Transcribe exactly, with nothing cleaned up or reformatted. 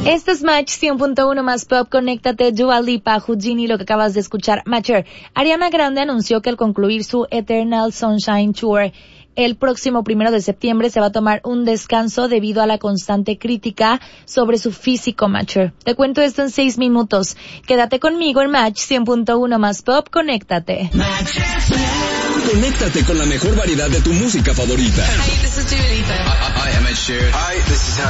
Este es Match cien punto uno más Pop, conéctate, Dua Lipa, Houdini, lo que acabas de escuchar, Matcher. Ariana Grande anunció que al concluir su Eternal Sunshine Tour el próximo primero de septiembre se va a tomar un descanso debido a la constante crítica sobre su físico, Matcher. Te cuento esto en seis minutos. Quédate conmigo en Match cien punto uno más Pop, conéctate. Conéctate con la mejor variedad de tu música favorita. Hi, this is Dua Lipa. I, I am Ed Sheeran. Hi, this is